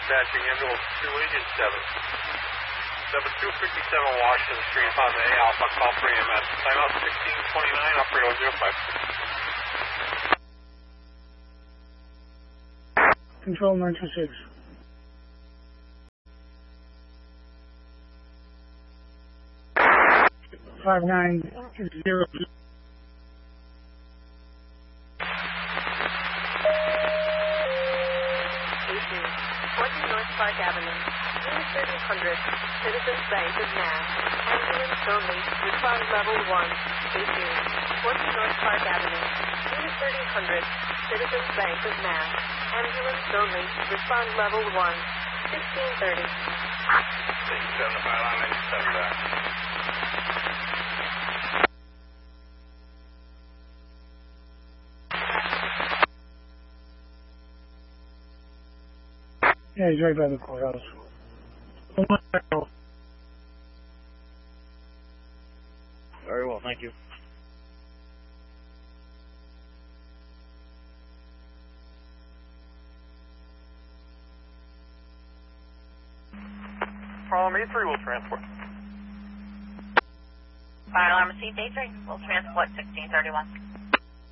dispatching ambulance 287. Number 257 Washington Street, Honda A Alpha, call for EMS. Timeout 1629, operator 05. Control 926. Five 9-0. 20 North Park Avenue, Unit 3000, Citizens Bank of Mass, ambulance only, respond level 1, 20 North Park Avenue, Unit 3000, Citizens Bank of Mass, ambulance only, respond level 1, 1630. 97 back. Yeah, he's right by the courthouse. Very well, thank you. Problem A3 will transport. Fire alarm received A3. Will transport 1631.